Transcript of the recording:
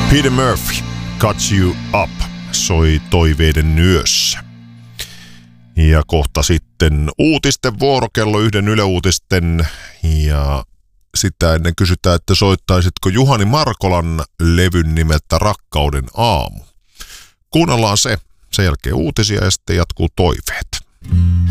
Peter Murphy, Cut You Up, soi toiveiden yössä. Ja kohta sitten uutisten vuoro, kello 1 Yle Uutisten. Ja sitä ennen kysytään, että soittaisitko Juhani Markolan levyn nimeltä Rakkauden aamu. Kuunnellaan se. Sen jälkeen uutisia ja sitten jatkuu toiveet.